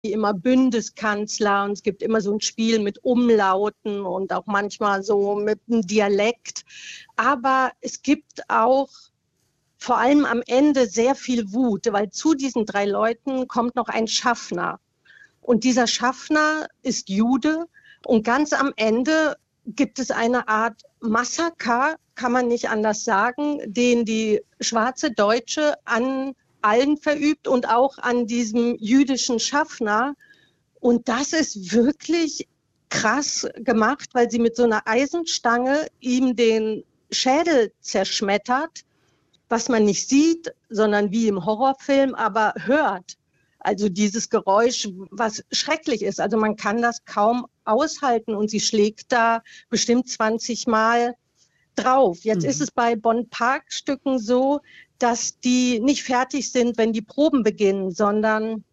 immer Bundeskanzler und es gibt immer so ein Spiel mit Umlauten und auch manchmal so mit einem Dialekt. Aber es gibt auch vor allem am Ende sehr viel Wut, weil zu diesen 3 Leuten kommt noch ein Schaffner. Und dieser Schaffner ist Jude und ganz am Ende gibt es eine Art Massaker, kann man nicht anders sagen, den die schwarze Deutsche an allen verübt und auch an diesem jüdischen Schaffner. Und das ist wirklich krass gemacht, weil sie mit so einer Eisenstange ihm den Schädel zerschmettert, was man nicht sieht, sondern wie im Horrorfilm, aber hört. Also dieses Geräusch, was schrecklich ist. Also man kann das kaum aushalten und sie schlägt da bestimmt 20 Mal drauf. Jetzt ist es bei Bonn-Park-Stücken so, dass die nicht fertig sind, wenn die Proben beginnen, sondern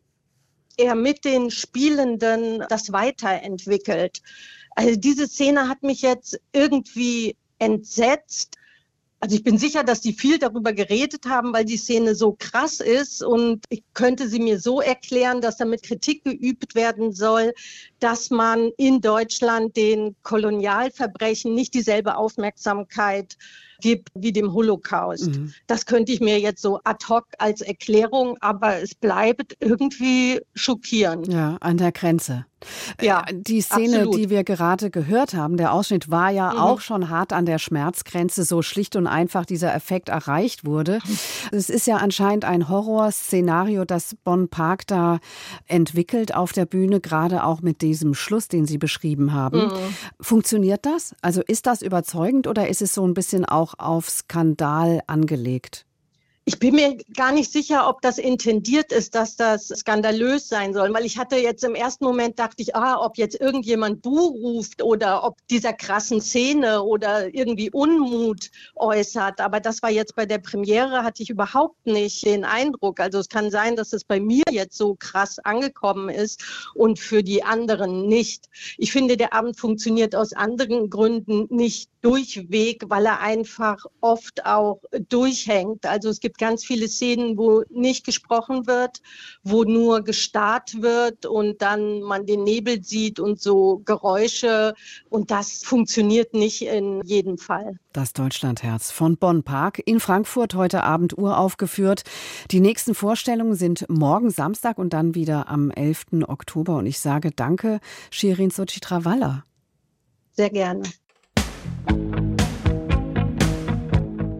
er mit den Spielenden das weiterentwickelt. Also diese Szene hat mich jetzt irgendwie entsetzt. Also ich bin sicher, dass die viel darüber geredet haben, weil die Szene so krass ist und ich könnte sie mir so erklären, dass damit Kritik geübt werden soll, dass man in Deutschland den Kolonialverbrechen nicht dieselbe Aufmerksamkeit gibt wie dem Holocaust. Das könnte ich mir jetzt so ad hoc als Erklärung, aber es bleibt irgendwie schockierend. Ja, an der Grenze. Ja, die Szene, absolut. die wir gerade gehört haben, der Ausschnitt war ja auch schon hart an der Schmerzgrenze, so schlicht und einfach dieser Effekt erreicht wurde. Es ist ja anscheinend ein Horrorszenario, das Bonn-Park da entwickelt auf der Bühne, gerade auch mit diesem Schluss, den Sie beschrieben haben. Funktioniert das? Also ist das überzeugend oder ist es so ein bisschen auch auf Skandal angelegt? Ich bin mir gar nicht sicher, ob das intendiert ist, dass das skandalös sein soll, weil ich hatte jetzt im ersten Moment dachte ich, ob jetzt irgendjemand Buh ruft oder ob dieser krassen Szene oder irgendwie Unmut äußert. Aber das war jetzt bei der Premiere, hatte ich überhaupt nicht den Eindruck. Also es kann sein, dass es bei mir jetzt so krass angekommen ist und für die anderen nicht. Ich finde, der Abend funktioniert aus anderen Gründen nicht durchweg, weil er einfach oft auch durchhängt. Also es gibt ganz viele Szenen, wo nicht gesprochen wird, wo nur gestarrt wird und dann man den Nebel sieht und so Geräusche und das funktioniert nicht in jedem Fall. Das Deutschlandherz von Bonn-Park in Frankfurt heute Abend uraufgeführt. Die nächsten Vorstellungen sind morgen Samstag und dann wieder am 11. Oktober. Und ich sage danke, Shirin Sochitrawala. Sehr gerne.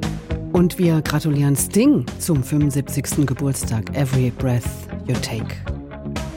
Und wir gratulieren Sting zum 75. Geburtstag. Every Breath You Take.